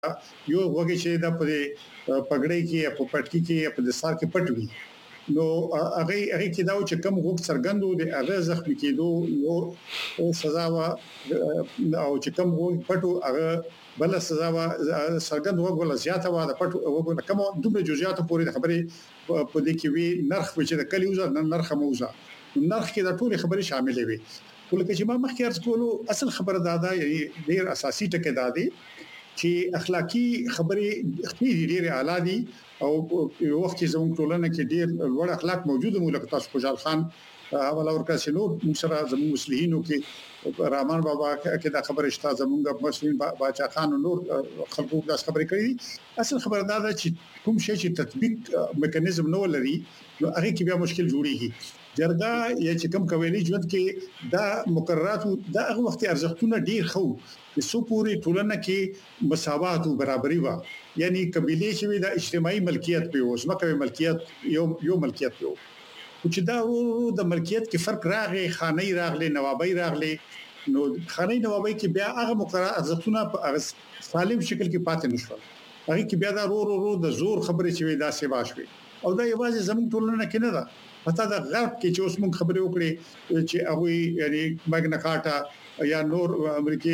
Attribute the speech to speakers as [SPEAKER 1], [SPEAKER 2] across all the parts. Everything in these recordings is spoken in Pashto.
[SPEAKER 1] یو وګړي چې د پګړې کې په پټکی کې په د سار کې پټوي نو هغه کې دا چې کم وګ سرګندو د هغه زخمی کېدو یو سزا وا او چې کم وګ پټو هغه بل سزا وا سرګند وګ ولا زیاته وا د پټو وګ کوم دومره جزئیات پورې خبرې په دې کې وی نرخ چې د کلیوزه نرخ موزه نرخ کې د ټول خبرې شاملې وي ولکه چې ما مخکې ارز کولو اصل خبره دا یعنی ډیر اساسي ټکی دا دی چې اخلاقی خبرې ډېر اعلی دي او یو وخت چې زموږ ټولنه کې ډېر لوړ اخلاق موجود مو لکه تاسو خوشحال خان حواله ورکړه چې نو سره زموږ مسلمانینو کې رحمان بابا کې دا خبره شته زموږ مسلمان باچا خان نور خلکو دا خبرې کړې اصل خبره دا ده چې کوم شی چې تطبیق میکانیزم نو لري نو هغه کې بیا مشکل جوړیږي جرګه یا چې کوم کوي ژوند کې دا مقررات دا هغه وخت ارزښتونه ډیر خو چې سو پوری ټولنه کې مساوات او برابرۍ و یعنی قبيله چې د اجتماعي ملکیت په اوس مکه ملکیت یو ملکیت یو چې دا د ملکیت کې فرق راغی خاني راغلي نوابي راغلي نو خاني نوابي کې بیا هغه مقررات ارزښتونه په سالم شکل کې پاتې نشول هغه کې بیا دا رو د زور خبرې چې دا سیوا شوي او دا یوازې زموږ ټولنه کې نه ده پته د غرب کې چې اوس موږ خبرې وکړې چې هغه یعنی مګنا کارتا یا نور امریکای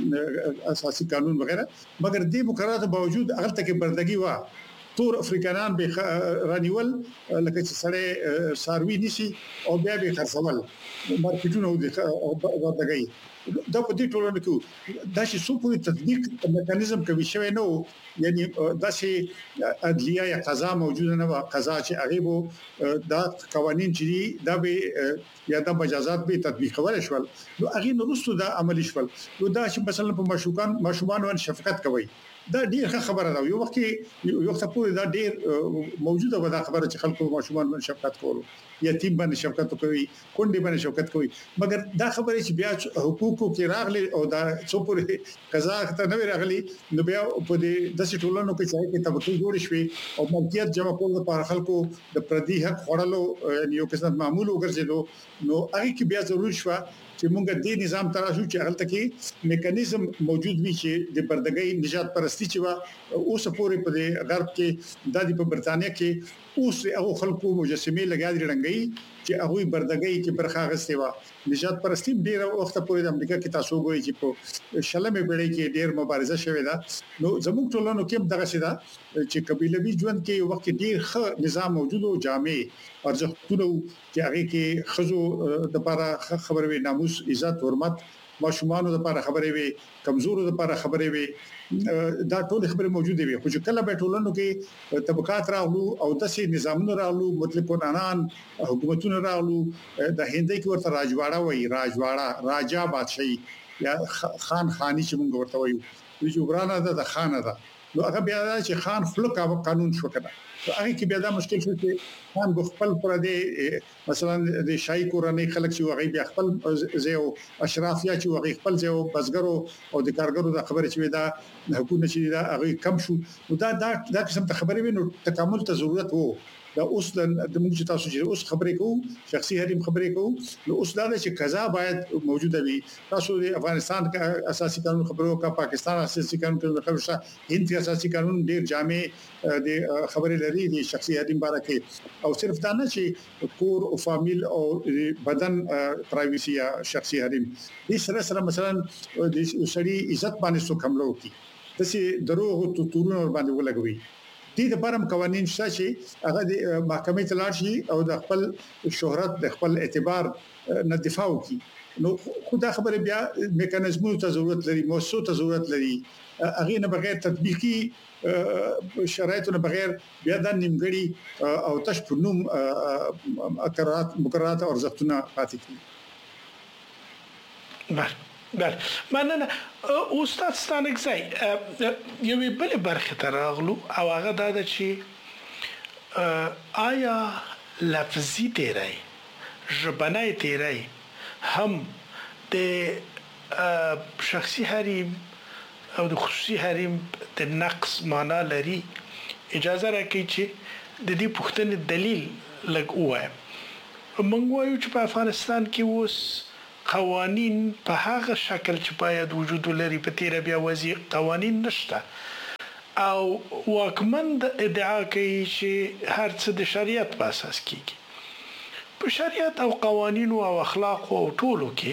[SPEAKER 1] اساسي قانون وغیرہ مګر دې مقرراتو باوجود هغه ته کې بردګي و تور افریقانان به رانیول لکه چې سړی ساروي نشي او بیا به خرڅول مارکیټونه ودغی دا په دې ټولنه کې دا چې څو پورې تطبیق میکانیزم کوي شوی نو یعنی دا چې عدلیه یا قضا موجوده نه و قضا چې هغه وو دا قوانين چې دا به یا د مجازات به تطبیق کول شول نو هغه نورستو دا عملی شول نو دا چې مثلا په ماشومان باندې شفقت کوي دا ډیره خبره ده یو وخت یو څه پورې دا ډیر موجوده و دا خبره چې خلکو ماشومان باندې شفقت کولو یتیم باندې شفقت کوي کونډې باندې شفقت کوي مګر دا خبره چې بیا حقوقو کې راغلي او دا څو پورې قضا ته نه راغلي نو بیا په دې د ټولنو کې چې طبقه جوړ شي او ملکیت جمع کول لپاره خلکو د پردي حق خورلو یو قسم معمول وګرځیدو نو هغه کې بیا ضروري شو چې موږ دې نظام تراشو چې هغه تکي میکانیزم موجود وي چې د بردګۍ نجات پرستی چې وا اوس پورې په غرب کې د برتانیا کې اوس هغه خلکو مجسمه لګادري رنګي چې هغه بردګۍ کې برخه غستې و نجات پرستی ډیر وخت پورې د امریکا کې تاسو ګورئ چې په شلمې بیړۍ کې ډیر مبارزه شوې ده نو زموږ ټولنو کې دغه شیدا چې قبيلوي ژوند کې یو وخت ډیر ښه نظام موجود او جامع ارزښتونه چې هغه کې خزو د لپاره خبرې وي ناموس عزت حرمت ماشومانو لپاره خبرې وي کمزورو لپاره خبرې وي دا ټول خبرې موجوده وي خو چې کله به ټولنو کې طبقات راغلو او داسې نظامونه راغلو مطلب قانون حکومتونه راغلو د هندۍ کې ورته راجواړه وي راجا بادشاہي یا خان خاني چې موږ ورته وایو چې ورانه ده د خانه ده نو هغه بیا چې خان خلق قانون شو کړه هغه کې بیا دا مشکل شو چې خان خپل پر دې مثلا د شای کورنۍ خلک چې هغه بیا خپل زیو اشرافیا چې هغه خپل زیو بسګرو او د کارګرو د خبرې چې دا حکومت چې دا هغه کم شو نو دا قسم ته خبرې وینو تکامل ته ضرورت وو دا اوس د موږ چې تاسو چې اوس خبرې کوو شخصي حریم خبرې کوو نو اوس دا چې قضا باید موجوده وي تاسو د افغانستان کا اساسي قانون خبرو کا پاکستان اساسي قانون کې خبره شته هند اساسي قانون ډیر جامع د خبرې لري د شخصي حریم باره کې او صرف دا نه چې کور او فامیل او بدن پرایویسي یا شخصي حریم دې سره مثلا د سړي عزت باندې څوک حمله کوي دسي دروغ او تورونه باندې ولګوي دې د پرم قوانين شته چې هغه د محکمې تلار شي او د خپل شهرت د خپل اعتبار نه دفاع وکړي نو خدا خبره بیا میکانیزمونو ته ضرورت لري موثق ته ضرورت لري هغه نه بغیر تطبیقي شرایطونو بغیر بیا د نیمګړي او تشپنوم مقررات او ارزښتونه پاتې کیږي
[SPEAKER 2] بله مننه استاد ستانکزی یوې بلې برخې ته راغلو او هغه دا ده چې آیا لفظي تیری ژبنی تیری هم د شخصي حریم او د خصوصي حریم د نقص معنا لري اجازه راکړئ چې د دې پوښتنې دلیل لږ ووایم موږ وایو چې په افغانستان کې اوس قوانین په هغه شکل چې باید وجود لري په تیر بیا وزیر قوانین نشته او واکمن ادعا کوي چې هر څه د شریعت په اساس کیږي. په شریعت او قوانینو او اخلاق او ټولو کې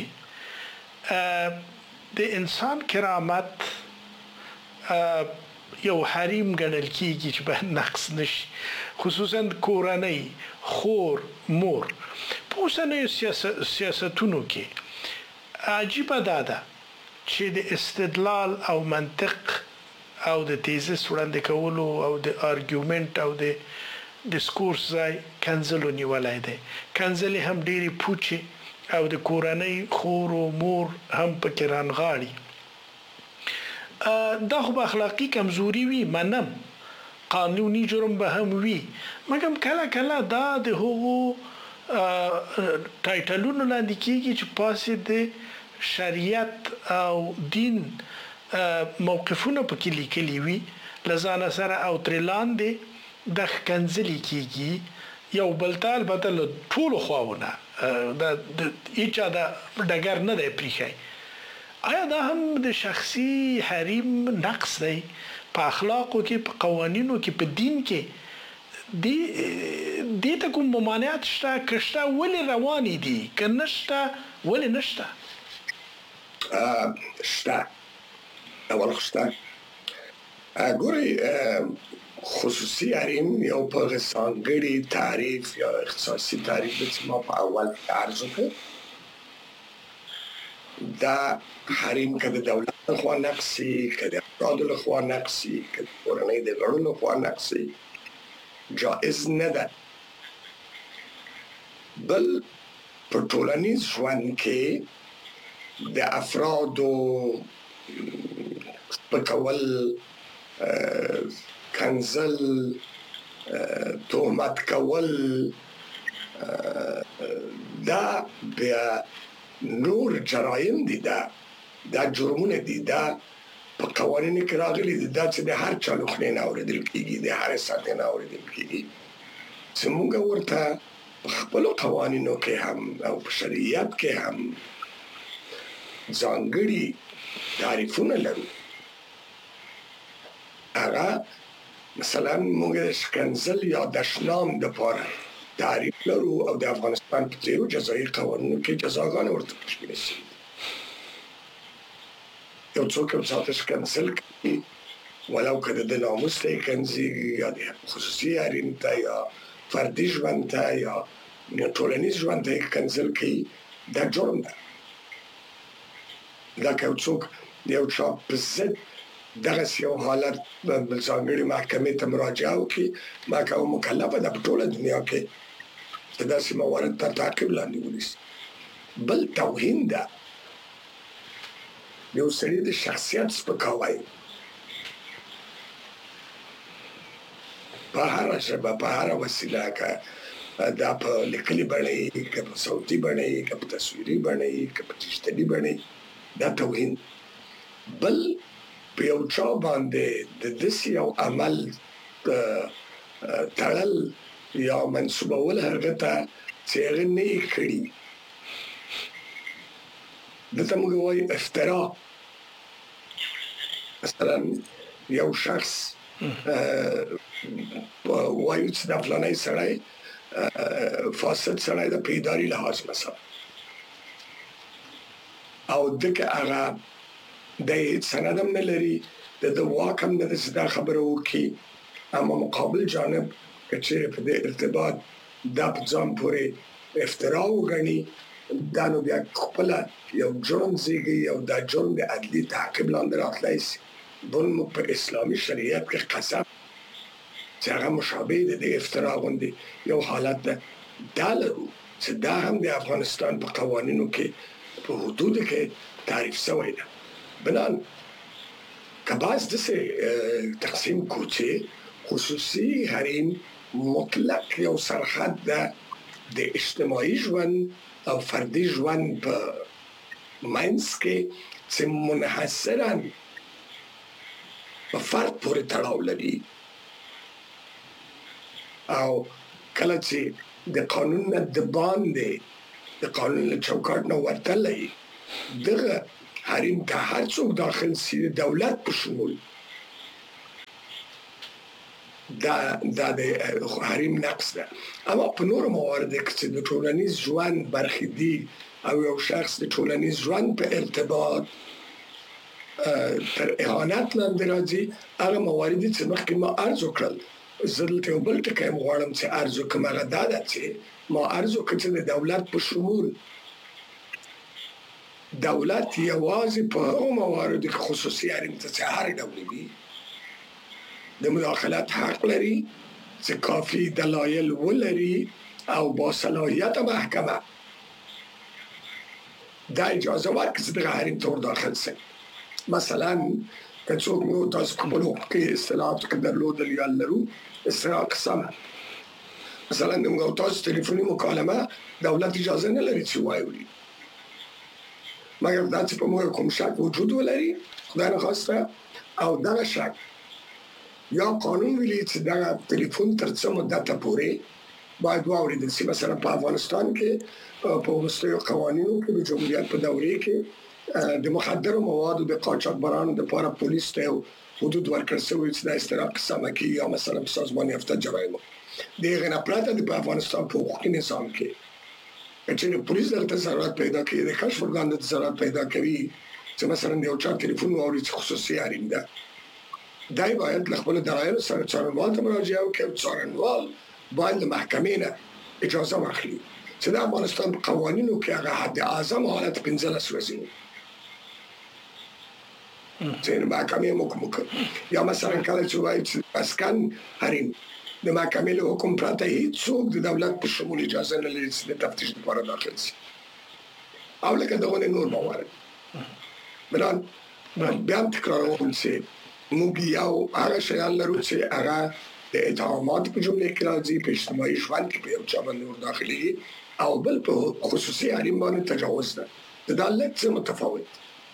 [SPEAKER 2] د انسان کرامت یو حریم ګڼل کیږي چې به نقص نشي، خصوصا کورنۍ، خور، مور. په اوسنیو سیاستونو کې عجیبه ده چې د استدلال او منطق او د تیزس وړاندې کولو او د آرګومنت او د ډیسکورس ځای کنځلو نیولای دی. کنځلې هم ډېرې پوچې او د کورنۍ خور او مور هم پکې رانغاړي. دا خو به اخلاقی کمزوري وي، منم، قانوني جرم به هم وي، مګر کله کله دا د هغو ټایټلونو لاندې کېږي چې پاسې د شریعت او دین موقفونه پکې لیکلي وي، له ځانه سره او ترې لاندې د ښکنځلې کېږي یو بل ته، البته له ټولو خواونه، هیچا د ډګر نه دی پرېښی. آیا دا هم د شخصي حریم نقص دی په اخلاقو کې، په قوانینو کې، په دین کې؟ دې ته کوم ممانعت شته؟ که شته ولې روانې دي؟ که نشته ولې نشته؟
[SPEAKER 3] شته، اول خو شته. ګورئ، خصوصي حریم یو په ځانګړي تعریف یا اختصاصي تعریف چې ما په اول کې عرض وکړ، دا حریم که د دولت لخوا نقصي، که د افرادو لخوا نقصي، که د کورنۍ د غړو لخوا نقصي، جائز نه ده. بل په ټولنیز ژوند کې د افرادو سپکول، کنځل، تهمت کول، دا بیا نور جرایم دي، دا جرمونه دي، دا په قوانینو کې راغلي دي، دا چې د هر چا له خولې نه اورېدل کېږي، د هر سطحې نه اورېدل کېږي. چې موږ ورته په خپلو قوانینو کې هم او په شریعت کې هم ځانګړي تعریفونه لرو. هغه مثلا موږ د ښکنځل یا دشنام دپاره تعریف لرو او د افغانستان په څېرو جزایي قوانینو کې جزاګانې ورته تشکیل شوي. یو څوک یو چاته ښکنځل کوي، ولو که د ناموس ته یې کنځېږي یا د خصوصي حریم ته یا فردي ژوند ته یا ټولنیز ژوند ته یې کنځل کوي، دا جرم ده. لکه یو څوک یو چا په ضد دغسې یو حالت ځانګړې محکمې ته مراجعه وکړي، محکمه مکلفه ده په ټوله دنیا کې چې داسې موارد تر تعقیب لاندې ونیسي. بل توهین ده، یو سړي د شخصیت سپکاوی په هره ژبه، په هره وسیله، که دا په لیکلې بڼه یې، که په صوتي بڼه یې، که په تصویري بڼه یې، که په ډیجیټلي بڼه یې، دا توهین. بل په یو چا باندې د داسې یو عمل تړل یا منسوبول هغه ته چې هغه نه یې کړي، دته موږ وایو افترا. مثلا یو شخص وایو چې دا فلانی سړی فاسد سړی د په اداري لحاظ مثلا، او دغه هغه د هیڅ سند هم نه لري، د واک هم نه ده چې دا خبره وکړي، اما مقابل جانب که چیرې په دې ارتباط دا په ځان پورې افترا وګڼي، دا نو بیا خپله یو جرم زېږي او دا جرم د عدلي تعقیب لاندې راتلی شي. بل موږ په اسلامي شریعت کې قسم چې هغه مشابه د دې افترا غوندې یو حالت ده، دا لرو چې دا هم د افغانستان په قوانینو کې په حدودو کې تعریف شوی ده. بنان که باز داسې تقسیم کو چې خصوصي حریم مطلق یو سرحد ده د اجتماعي ژوند او فردي ژوند په منځ کې چې منحصراً په فرد پورې تړاو لري، او کله چې د قانون نه د باندې د قانون له چوکاټ نه ورتلی، دغه حریم ته هر څوک داخل سي، د دولت په شمول دا د حریم نقص ده. اما په نور موارد کې چې د ټولنیز ژوند برخې دي او یو شخص د ټولنیز ژوند په ارتباط تر اهانت لاندې راځي، هغه موارد چې مخکې ما عرض وکړل. زه دلته یو بل ټکی غواړم چې عرض وکړم، هغه دا ده چې ما عرض وکړ چې د دولت په شمول دولت یوازې په هغو مواردو کې خصوصي حریم ته چې هر ډول وي د مداخلت حق لري چې کافي دلایل ولري او با صلاحیت محکمه دا اجازه ورکړي چې دغه حریم ته داخل شي. مثلا که څوک نو تاسو کومو کې اصطلاحات کې درلودل یا لرو استراق قسمه، مثلا موږ تاسو ټلیفوني مکالمه دولت اجازه نه لري چې وایي، مګر دا چې په موږ کوم شک وجود ولري خدای نه خواسته او دا شک یا قانون ویلي چې دا ټلیفون تر څو مدته پورې باید واوریدل شي. مثلا په افغانستان کې په وروستیو قوانینو کې د جمهوریت په دورې کې د مخدر موادو د قاچاقبرانو لپاره پولیس ته حدود ورکړل شوی چې د استراق قسمه کې یا مثلا سازمان یافته جرایم دغه نه پراته د افغانستان په حقوقي نظام کې چې پولیس دغه ضرورت پیدا کوي، د کشف ورګان د ضرورت پیدا کوي چې مثلا یو چا ټلیفون واوري چې خصوصي حریم ده، دای باید له خپل دلایل سره څارنوال ته مراجعه وکړي. څارنوال باید له محکمې نه اجازه واخلي چې د افغانستان په قوانینو کې هغه حد اعظم حالت 15 ورځې چې محکمې حکم یا مثلا کله چې وایي چې اسکان حریم د محکمې له حکم پرته هیڅوک د دولت په شمول اجازه نه لري چې د تفتیش لپاره داخل شي او لکه دغه نور موارد. بلان بیا تکراروم چې موږ یو هغه شیان لرو چې هغه د اتهامات په جمله کې راځي په اجتماعي ژوند کې په یو چا باندې ورداخلي او بل په خصوصي حریم باندې تجاوز ده. دا لږ متفاوت.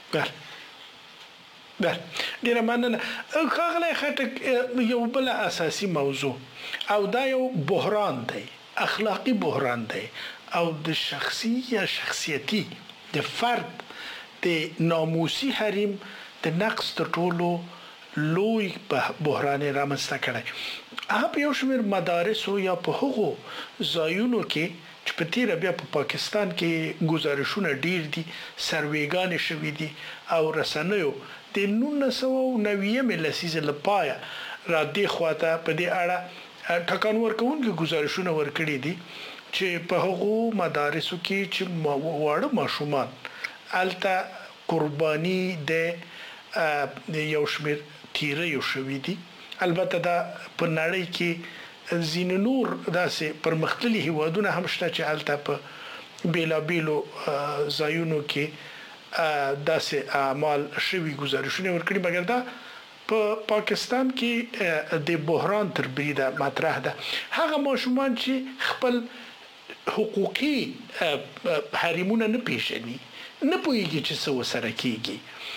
[SPEAKER 2] بله ډیره مننه. ښاغلی خټک، یو بل اساسي موضوع او دا یو بحران دی، اخلاقی بحران دی او د شخصي یا شخصیتي د فرد د ناموسي حریم د نقص تر ټولو لوی بحران رامنځته کړی. هغه په یو شمېر مدارسو یا په هغو ځایونو کې چې په تیره بیا په پاکستان کې ګزارشونه ډیر دي، سروېګانې شوي دي او رسنیو د 1990 لسیزې لپاره را دې خواته په دې اړه ټکان ورکوونکي ګزارشونه ورکړي دي چې په هغو مدارسو کې چې واړه ماشومان الته قرباني د یو شمېر تیریو شوي دي. البته دا په نړۍ کې ځینې نور داسې پرمختللي هیوادونه هم شته چې الته په بیلابیلو ځایونو کې داسې اعمال شوي ګزارشونه ورکړي، مګر دا په پاکستان کې د بحران تر بریده مطرح ده. هغه ماشومان چې خپل حقوقي حریمونه نه پیژني، نه پوهیږي چې څه وسره کیږي،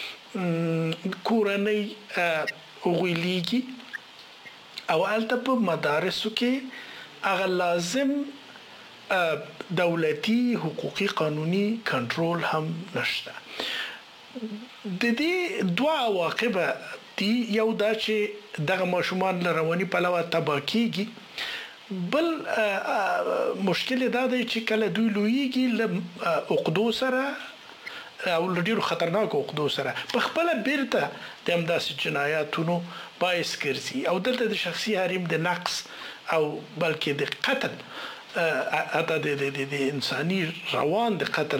[SPEAKER 2] کورنۍ غویلیږي او البته په مدارسو کې هغه لازم دولتي حقوقي قانوني کنټرول هم نشته. د دې دوه عواقب دي، یو دا چې دغه ماشومان له رواني پلوه تباه کیږي، بل مشکل دا دی چې کله دوی لویږي له عقدو سره او ډیرو خطرناک عقدو سره په خپل بیرته د همداسې جنایاتونو باعث ګرځي او دلته د شخصي حریم د نقص او بلکې د قتل حتی د انساني روان د قتل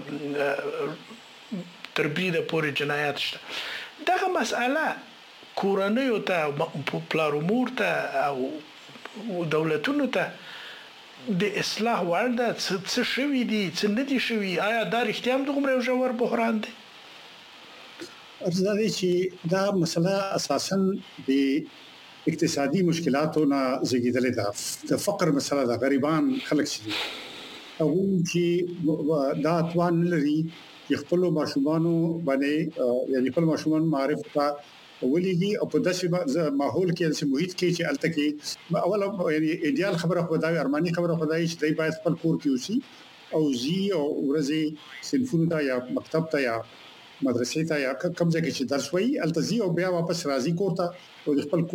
[SPEAKER 2] تر بریده پورې جنایات شته. دغه مسأله کورنیو ته، پلار و مور ته او دولتونو ته د اصلاح وړ ده، څه شوي دي څه نه دي شوي؟ آیا دا رښتیا هم دومره یو ژور بحران دی؟
[SPEAKER 1] ارزه دی چې دا مسله اساساً د اقتصادي مشکلاتو نه زیږیدلې ده. د فقر مسله ده، غریبان خلک چې او چې دا توان لري چې خپل ماشومانو باندې یعنی خپل ماشومان معرف ته ولېږي او په داسې ماحول کې چې محیط کې چې الته کې اوله یعنی ایډیال خبره خدای ارماني خبره خدای چې دای باید خپل کور کې اوسي او زی او ورځي صنفونو ته یا مکتب ته یا مدرسې ته یا کوم ځای کې چې درس وایي الته زی او بیا واپس راځي کور ته او خپل